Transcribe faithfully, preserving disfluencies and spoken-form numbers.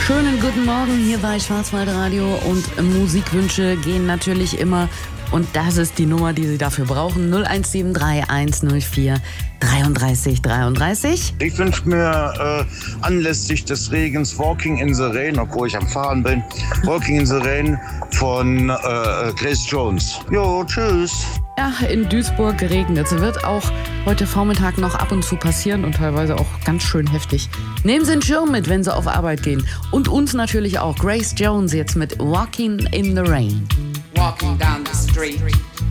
Schönen guten Morgen hier bei Schwarzwaldradio und Musikwünsche gehen natürlich immer und das ist die Nummer, die Sie dafür brauchen. null eins sieben drei eins null vier dreiunddreißig dreiunddreißig. Ich wünsche mir äh, anlässlich des Regens Walking in the Rain, obwohl ich am Fahren bin, Walking in the Rain von äh, Grace Jones. Jo, tschüss. Ja, in Duisburg geregnet. Es wird auch heute Vormittag noch ab und zu passieren und teilweise auch ganz schön heftig. Nehmen Sie einen Schirm mit, wenn Sie auf Arbeit gehen. Und uns natürlich auch. Grace Jones jetzt mit Walking in the Rain. Walking down the street,